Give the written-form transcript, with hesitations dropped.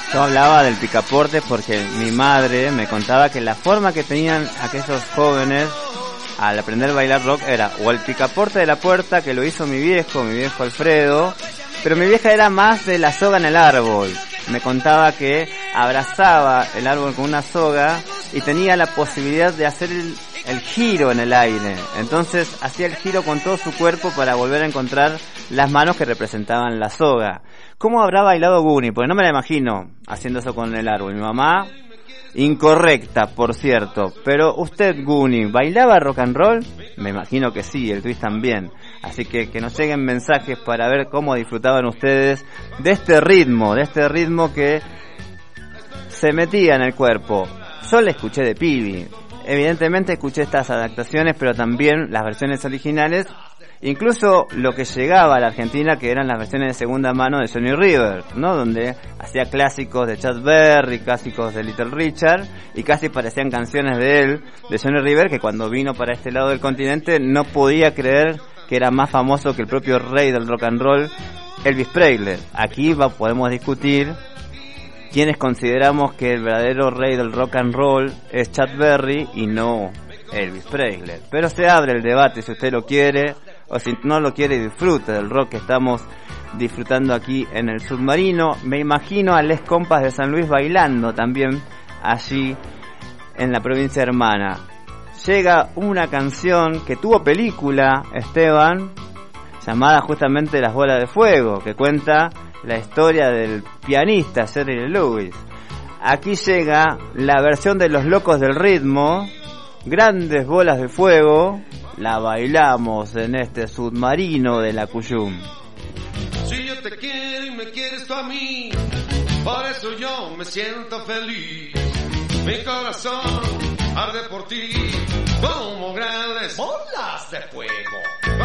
Yo hablaba del picaporte porque mi madre me contaba que la forma que tenían aquellos jóvenes al aprender a bailar rock era o el picaporte de la puerta, que lo hizo mi viejo Alfredo, pero mi vieja era más de la soga en el árbol. Me contaba que abrazaba el árbol con una soga y tenía la posibilidad de hacer el giro en el aire. Entonces hacía el giro con todo su cuerpo para volver a encontrar las manos que representaban la soga. ¿Cómo habrá bailado Guni? Porque no me la imagino haciendo eso con el árbol. Mi mamá, incorrecta, por cierto. Pero usted, Guni, ¿bailaba rock and roll? Me imagino que sí, el twist también. Así que nos lleguen mensajes para ver cómo disfrutaban ustedes de este ritmo que se metía en el cuerpo. Yo le escuché de pibi. Evidentemente escuché estas adaptaciones, pero también las versiones originales, incluso lo que llegaba a la Argentina, que eran las versiones de segunda mano de Johnny River, ¿no? Donde hacía clásicos de Chuck Berry, clásicos de Little Richard, y casi parecían canciones de él, de Johnny River, que cuando vino para este lado del continente no podía creer que era más famoso que el propio rey del rock and roll, Elvis Presley. Aquí podemos discutir quienes consideramos que el verdadero rey del rock and roll es Chuck Berry y no Elvis Presley. Pero se abre el debate si usted lo quiere o si no lo quiere, disfrute del rock que estamos disfrutando aquí en el submarino. Me imagino a Les Compas de San Luis bailando también allí en la provincia hermana. Llega una canción que tuvo película, Esteban, llamada justamente Las Bolas de Fuego, que cuenta la historia del pianista Jerry Lee Lewis. Aquí llega la versión de Los Locos del Ritmo, Grandes Bolas de Fuego. La bailamos en este submarino de la Cuyum. Si yo te quiero y me quieres tú a mí, por eso yo me siento feliz. Mi corazón arde por ti como grandes bolas de fuego.